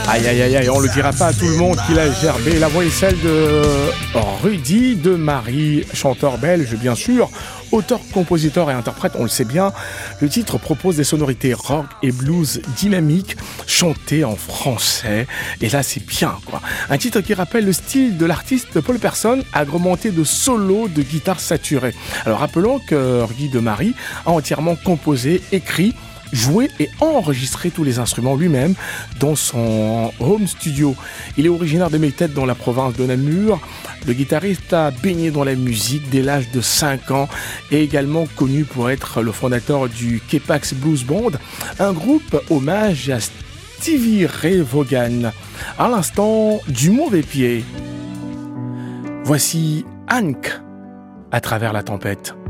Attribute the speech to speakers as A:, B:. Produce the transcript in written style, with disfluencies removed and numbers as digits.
A: Aïe aïe aïe aïe, on le dira pas à tout le monde qu'il a gerbé. La voix est celle de Rudy de Marie, chanteur belge bien sûr, auteur, compositeur et interprète, on le sait bien. Le titre propose des sonorités rock et blues dynamiques, chantées en français. Et là c'est bien quoi. Un titre qui rappelle le style de l'artiste Paul Persson, agrémenté de solos de guitare saturée. Alors rappelons que Rudy de Marie a entièrement composé, écrit, joué et enregistré tous les instruments lui-même dans son home studio. Il est originaire de Métède dans la province de Namur. Le guitariste a baigné dans la musique dès l'âge de 5 ans et également connu pour être le fondateur du Kepax Blues Band, un groupe hommage à Stevie Ray Vaughan. À l'instant, du mauvais pied. Voici Hank à travers la tempête.